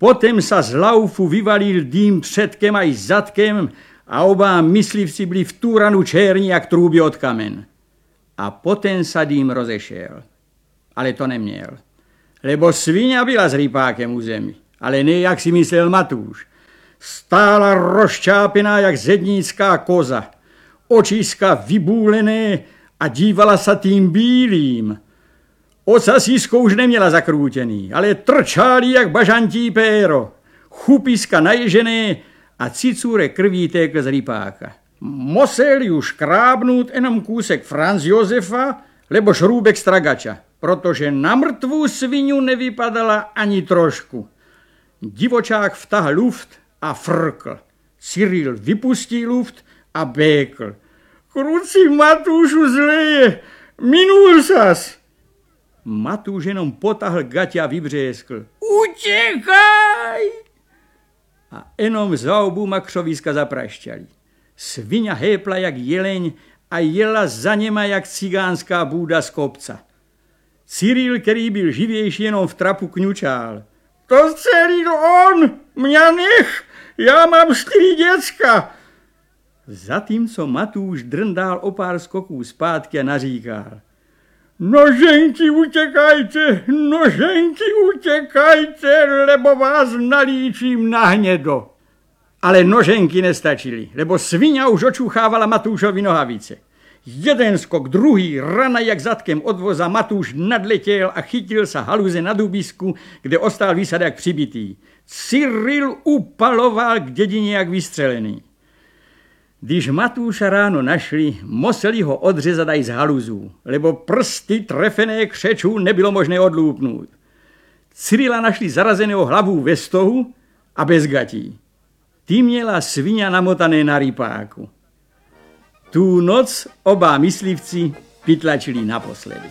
Potom sa z laufu vyvalil dým předkem aj zadkem a oba myslivci byli v túranu černí jak trúby od kamen. A potom sa dým rozešel. Ale to neměl. Lebo sviňa byla s rypákem u zemi. Ale ne, jak si myslel Matúš. Stála rozčápená jak zednícká koza. Očiska vybúlené a dívala sa tým bílým. Ocasísko už neměla zakrútený, ale trčáli jak bažantí péro. Chupiska naježené a cicúre krví tékl z rypáka. Museli už krábnout jenom kúsek Franz Josefa, lebo šrúbek stragača, protože na mrtvú svinu nevypadala ani trošku. Divočák vtahl luft a frkl. Cyril vypustí luft a békl. Kruci Matúšu zleje, minul sas. Matúš jenom potahl gaťa a vybřéskl. Utekaj! A jenom za obu makřoviska zaprašťali. Sviňa hépla jak jeleň a jela za něma jak cigánská búda z kopca. Cyril, který byl živější, jenom v trapu kňučál. To celý on, mňa nech, já mám 4 děcka. Zatímco Matúš drndal o pár skoků zpátky a naříkal. Noženky utekajte, lebo vás nalíčím na hnědo. Ale noženky nestačily, lebo sviňa už očuchávala Matúšovi nohavice. Jeden skok, druhý, rana jak zadkem od voza, Matúš nadletěl a chytil sa haluze na dubisku, kde ostal vysad jak přibitý. Cyril upaloval k dědině jak vystřelený. Když Matúša ráno našli, museli ho odřezat aj z haluzů, lebo prsty trefené křečů nebylo možné odlúpnout. Cyrila našli zarazeného hlavu ve stohu a bez gatí. Ty měla sviňa namotané na rypáku. Tú noc oba myslivci vytlačili naposledy.